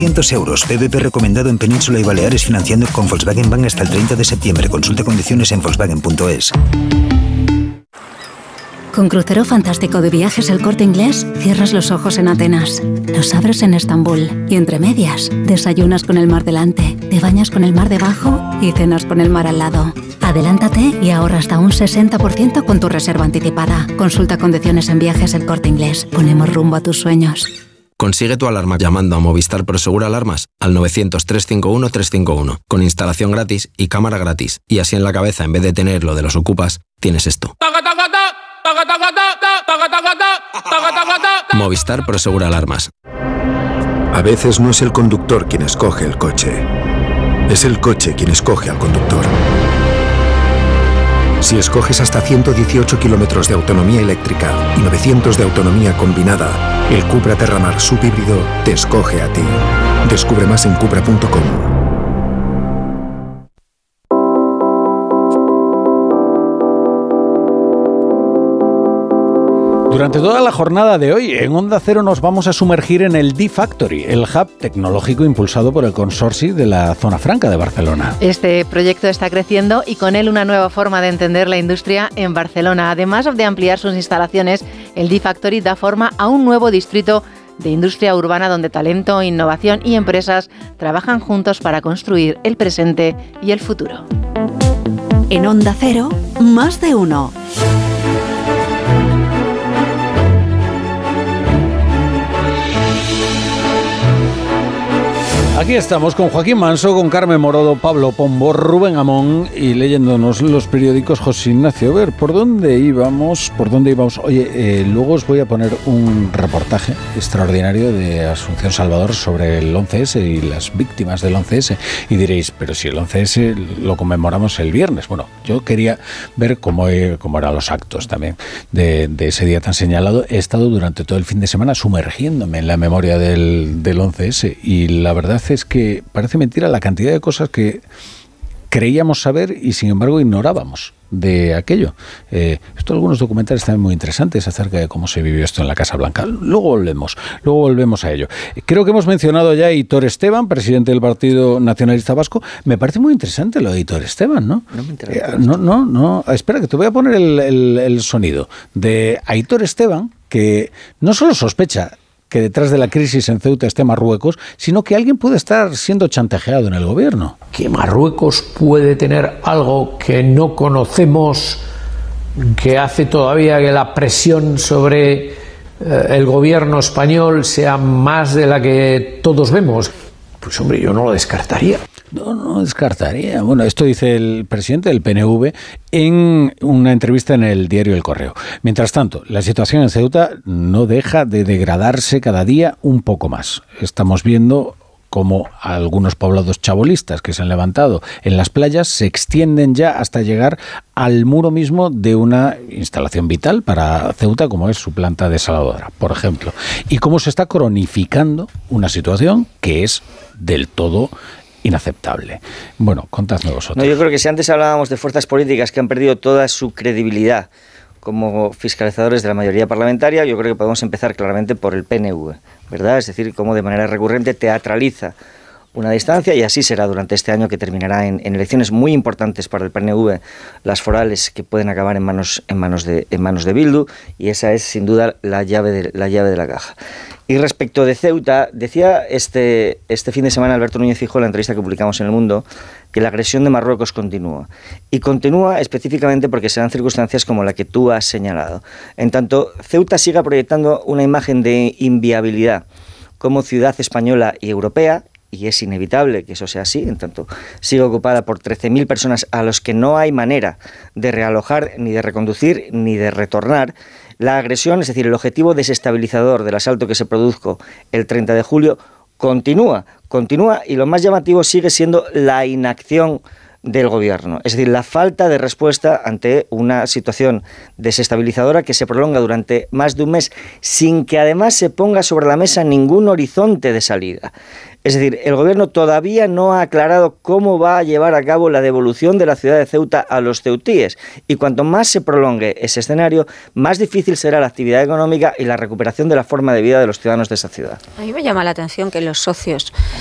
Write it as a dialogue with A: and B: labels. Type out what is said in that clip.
A: €. BBP recomendado en Península y Baleares financiando con Volkswagen Bank hasta el 30 de septiembre. Consulte condiciones en Volkswagen.es.
B: Con Crucero Fantástico de Viajes El Corte Inglés, cierras los ojos en Atenas, los abres en Estambul y entre medias, desayunas con el mar delante, te bañas con el mar debajo y cenas con el mar al lado. Adelántate y ahorra hasta un 60% con tu reserva anticipada. Consulta condiciones en Viajes El Corte Inglés. Ponemos rumbo a tus sueños.
C: Consigue tu alarma llamando a Movistar Prosegur Alarmas al 900-351-351, con instalación gratis y cámara gratis. Y así en la cabeza, en vez de tener lo de los ocupas, tienes esto. Movistar Prosegur Alarmas.
D: A veces no es el conductor quien escoge el coche, es el coche quien escoge al conductor. Si escoges hasta 118 kilómetros de autonomía eléctrica y 900 de autonomía combinada, el Cupra Terramar subhíbrido te escoge a ti. Descubre más en cupra.com.
E: Durante toda la jornada de hoy, en Onda Cero nos vamos a sumergir en el D-Factory, el hub tecnológico impulsado por el Consorci de la Zona Franca de Barcelona.
F: Este proyecto está creciendo y con él una nueva forma de entender la industria en Barcelona. Además de ampliar sus instalaciones, el D-Factory da forma a un nuevo distrito de industria urbana donde talento, innovación y empresas trabajan juntos para construir el presente y el futuro.
B: En Onda Cero, más de uno.
E: Aquí estamos con Joaquín Manso, con Carmen Morodo, Pablo Pombo, Rubén Amón y leyéndonos los periódicos José Ignacio. A ver, ¿por dónde íbamos? Oye, luego os voy a poner un reportaje extraordinario de Asunción Salvador sobre el 11S y las víctimas del 11S. Y diréis, pero si el 11S lo conmemoramos el viernes. Bueno, yo quería ver cómo eran los actos también de ese día tan señalado. He estado durante todo el fin de semana sumergiéndome en la memoria del 11S y la verdad es que parece mentira la cantidad de cosas que creíamos saber y sin embargo ignorábamos de aquello. Algunos documentales también muy interesantes acerca de cómo se vivió esto en la Casa Blanca. Luego volvemos a ello. Creo que hemos mencionado ya a Aitor Esteban, presidente del Partido Nacionalista Vasco. Me parece muy interesante lo de Aitor Esteban, ¿no?
G: No me interesa.
E: No. Espera, que te voy a poner el sonido de Aitor Esteban, que no solo sospecha que detrás de la crisis en Ceuta esté Marruecos, sino que alguien puede estar siendo chantajeado en el gobierno.
H: Que Marruecos puede tener algo que no conocemos, que hace todavía que la presión sobre el gobierno español sea más de la que todos vemos. Pues hombre, yo no lo descartaría.
E: No descartaría. Bueno, esto dice el presidente del PNV en una entrevista en el diario El Correo. Mientras tanto, la situación en Ceuta no deja de degradarse cada día un poco más. Estamos viendo cómo algunos poblados chabolistas que se han levantado en las playas se extienden ya hasta llegar al muro mismo de una instalación vital para Ceuta como es su planta desaladora, por ejemplo. Y cómo se está cronificando una situación que es del todo inaceptable. Bueno, contadme vosotros.
G: No, yo creo que si antes hablábamos de fuerzas políticas que han perdido toda su credibilidad como fiscalizadores de la mayoría parlamentaria, yo creo que podemos empezar claramente por el PNV, ¿verdad? Es decir, cómo de manera recurrente teatraliza una distancia, y así será durante este año, que terminará en elecciones muy importantes para el PNV, las forales, que pueden acabar en manos de Bildu, y esa es sin duda la llave de la caja. Y respecto de Ceuta, decía este fin de semana Alberto Núñez Feijóo en la entrevista que publicamos en El Mundo que la agresión de Marruecos continúa. Y continúa específicamente porque se dan circunstancias como la que tú has señalado. En tanto, Ceuta siga proyectando una imagen de inviabilidad como ciudad española y europea, y es inevitable que eso sea así, en tanto sigue ocupada por 13.000 personas a los que no hay manera de realojar, ni de reconducir, ni de retornar. La agresión, es decir, el objetivo desestabilizador del asalto que se produjo el 30 de julio, continúa, y lo más llamativo sigue siendo la inacción del gobierno, es decir, la falta de respuesta ante una situación desestabilizadora que se prolonga durante más de un mes sin que además se ponga sobre la mesa ningún horizonte de salida. Es decir, el gobierno todavía no ha aclarado cómo va a llevar a cabo la devolución de la ciudad de Ceuta a los ceutíes, y cuanto más se prolongue ese escenario, más difícil será la actividad económica y la recuperación de la forma de vida de los ciudadanos de esa ciudad.
I: A mí me llama la atención que los socios